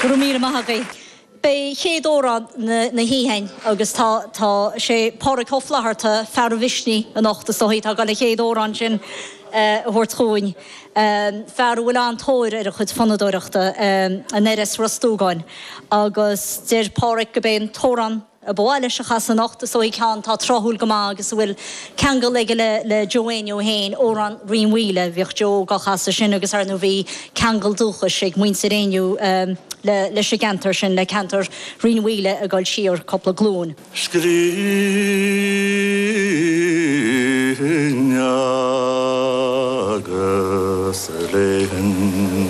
Gurumíle maithagaí. Bei chéadóra na híhain agus tá sé páric thoflaharta fearvisní a nachta soí tá gal chéadóran sin thuirtúin. Fear bhfuil an tóir ar a chud fanadóireachta a neras rastúgáin. Agus déir páric go ben tóran a bháile se chas an nachta so cean tá trothúil go má agus bhfuil ceangal le Joanne O'Hain ó an riomhhuile bhíoh Jo go chasa sin agus ar nó bhí ceangal dúchas sé muin sa réniu le sé gentar sin le cantar riomhhuile a gáil siar coppla glún. Agus lehan